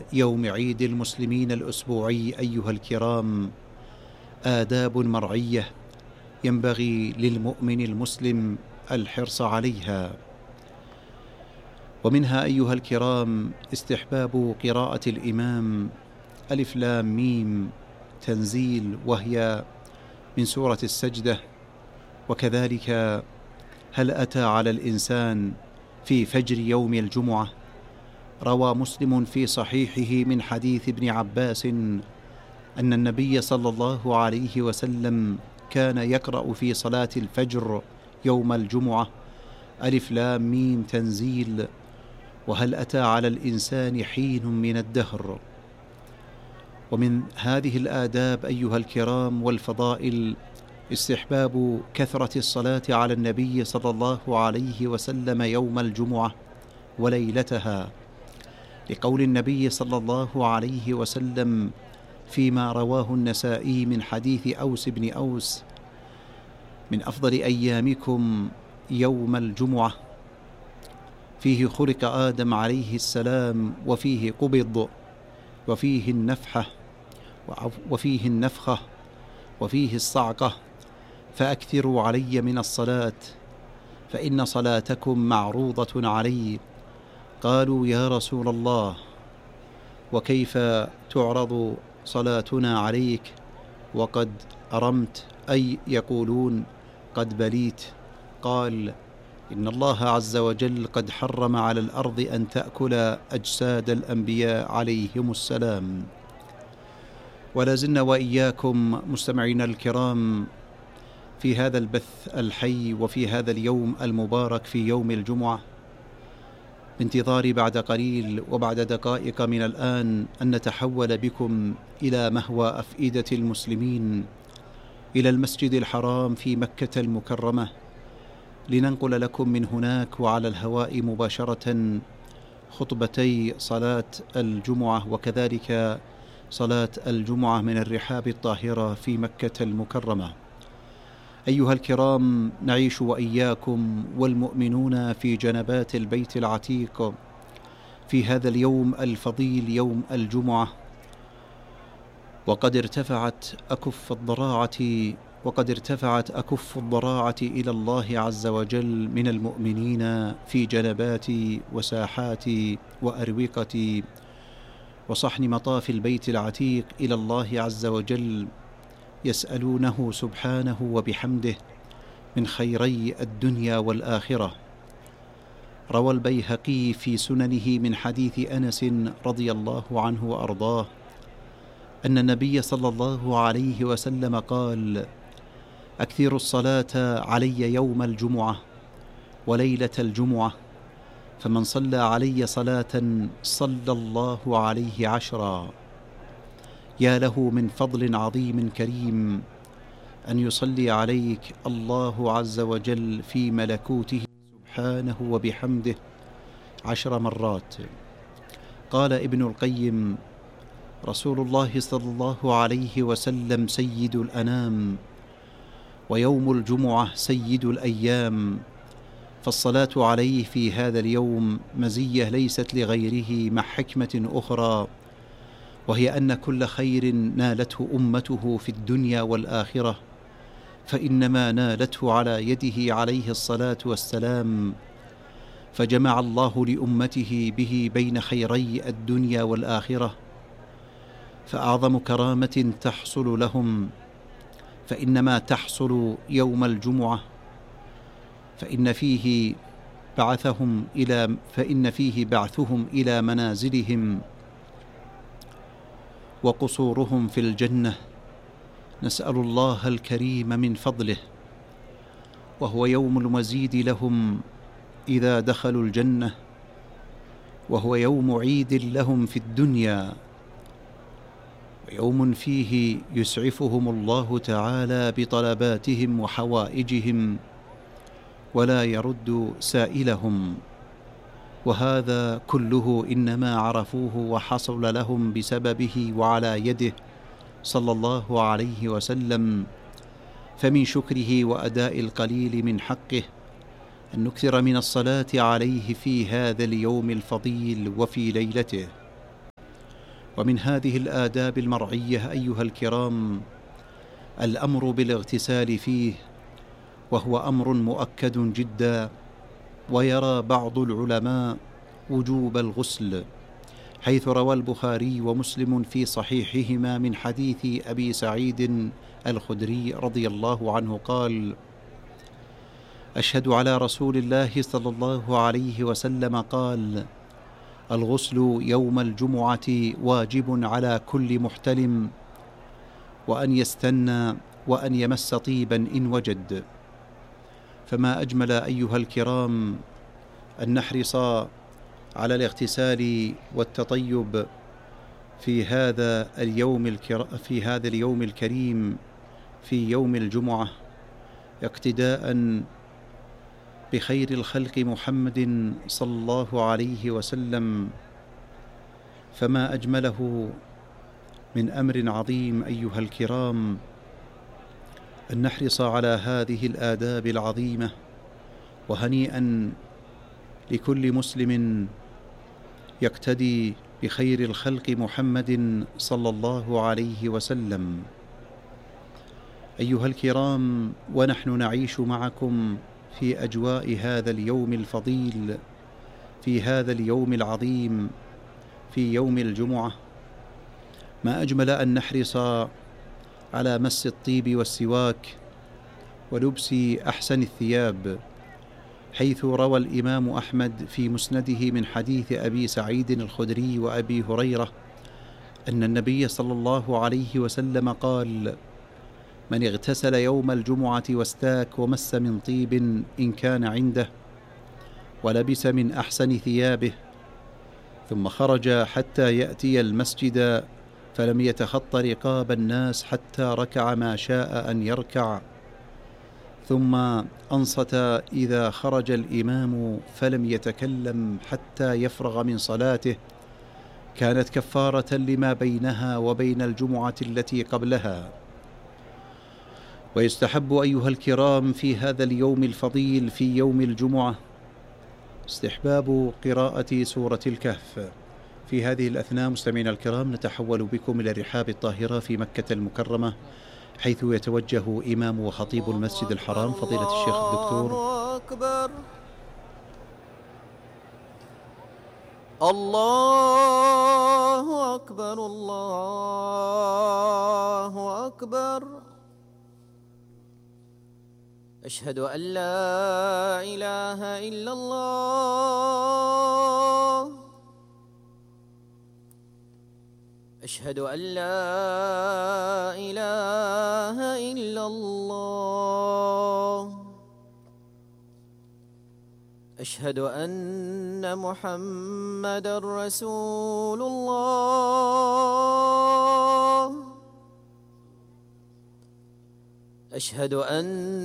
يوم عيد المسلمين الأسبوعي أيها الكرام آداب مرعية ينبغي للمؤمن المسلم الحرص عليها، ومنها أيها الكرام استحباب قراءة الإمام ألف لام ميم تنزيل، وهي من سورة السجدة، وكذلك هل أتى على الإنسان في فجر يوم الجمعة. روى مسلم في صحيحه من حديث ابن عباس أن النبي صلى الله عليه وسلم كان يقرأ في صلاة الفجر يوم الجمعة ألف لام ميم تنزيل، وهل أتى على الإنسان حين من الدهر. ومن هذه الآداب أيها الكرام والفضائل استحباب كثرة الصلاة على النبي صلى الله عليه وسلم يوم الجمعة وليلتها، لقول النبي صلى الله عليه وسلم فيما رواه النسائي من حديث أوس بن أوس: من أفضل أيامكم يوم الجمعة، فيه خلق آدم عليه السلام، وفيه قبض، وفيه النفخة، وفيه الصعقة، فأكثروا علي من الصلاة فإن صلاتكم معروضة علي. قالوا يا رسول الله، وكيف تعرض صلاتنا عليك وقد أرمت، أي يقولون قد بليت؟ قال: إن الله عز وجل قد حرم على الأرض أن تأكل أجساد الأنبياء عليهم السلام. ولا زلنا وإياكم مستمعينا الكرام في هذا البث الحي وفي هذا اليوم المبارك في يوم الجمعة، بانتظار بعد قليل وبعد دقائق من الآن أن نتحول بكم إلى مهوى أفئدة المسلمين، إلى المسجد الحرام في مكة المكرمة، لننقل لكم من هناك وعلى الهواء مباشرة خطبتي صلاة الجمعة، وكذلك صلاة الجمعة من الرحاب الطاهرة في مكة المكرمة. أيها الكرام، نعيش وإياكم والمؤمنون في جنبات البيت العتيق في هذا اليوم الفضيل يوم الجمعة، وقد ارتفعت أكف الضراعة إلى الله عز وجل من المؤمنين في جنبات وساحات وأروقة وصحن مطاف البيت العتيق إلى الله عز وجل، يسألونه سبحانه وبحمده من خيري الدنيا والآخرة. روى البيهقي في سننه من حديث أنس رضي الله عنه وأرضاه أن النبي صلى الله عليه وسلم قال: أكثروا الصلاة علي يوم الجمعة وليلة الجمعة، فمن صلى علي صلاة صلى الله عليه 10. يا له من فضل عظيم كريم أن يصلي عليك الله عز وجل في ملكوته سبحانه وبحمده 10 مرات. قال ابن القيم: رسول الله صلى الله عليه وسلم سيد الأنام، ويوم الجمعة سيد الأيام، فالصلاة عليه في هذا اليوم مزية ليست لغيره مع حكمة أخرى، وهي أن كل خير نالته أمته في الدنيا والآخرة فإنما نالته على يده عليه الصلاة والسلام، فجمع الله لأمته به بين خيري الدنيا والآخرة. فأعظم كرامة تحصل لهم فإنما تحصل يوم الجمعة، فإن فيه بعثهم إلى منازلهم وقصورهم في الجنة. نسأل الله الكريم من فضله، وهو يوم المزيد لهم إذا دخلوا الجنة، وهو يوم عيد لهم في الدنيا، ويوم فيه يسعفهم الله تعالى بطلباتهم وحوائجهم ولا يرد سائلهم، وهذا كله إنما عرفوه وحصل لهم بسببه وعلى يده صلى الله عليه وسلم. فمن شكره وأداء القليل من حقه أن نكثر من الصلاة عليه في هذا اليوم الفضيل وفي ليلته. ومن هذه الآداب المرعية أيها الكرام الأمر بالاغتسال فيه، وهو أمر مؤكد جدا، ويرى بعض العلماء وجوب الغسل، حيث روى البخاري ومسلم في صحيحهما من حديث أبي سعيد الخدري رضي الله عنه قال: أشهد على رسول الله صلى الله عليه وسلم قال: الغسل يوم الجمعة واجب على كل محتلم، وأن يستنى وأن يمس طيبا إن وجد. فما أجمل أيها الكرام أن نحرص على الاغتسال والتطيب في هذا اليوم الكريم، في يوم الجمعة، اقتداء بخير الخلق محمد صلى الله عليه وسلم. فما أجمله من أمر عظيم أيها الكرام أن نحرص على هذه الآداب العظيمة، وهنيئا لكل مسلم يقتدي بخير الخلق محمد صلى الله عليه وسلم. أيها الكرام، ونحن نعيش معكم في أجواء هذا اليوم الفضيل، في هذا اليوم العظيم، في يوم الجمعة، ما أجمل أن نحرص على مس الطيب والسواك ولبس أحسن الثياب، حيث روى الإمام أحمد في مسنده من حديث أبي سعيد الخدري وأبي هريرة أن النبي صلى الله عليه وسلم قال: من اغتسل يوم الجمعة واستاك ومس من طيب إن كان عنده، ولبس من أحسن ثيابه، ثم خرج حتى يأتي المسجد فلم يتخط رقاب الناس حتى ركع ما شاء أن يركع، ثم أنصت إذا خرج الإمام فلم يتكلم حتى يفرغ من صلاته، كانت كفارة لما بينها وبين الجمعة التي قبلها. ويستحب أيها الكرام في هذا اليوم الفضيل، في يوم الجمعة، استحباب قراءة سورة الكهف. في هذه الأثناء مستمعينا الكرام نتحول بكم إلى الرحاب الطاهرة في مكة المكرمة، حيث يتوجه إمام وخطيب المسجد الحرام فضيلة الشيخ الدكتور الله أكبر الله أكبر. أشهد أن لا إله إلا الله، أشهد أن لا إله إلا الله، أشهد أن محمدًا رسول الله، أشهد أن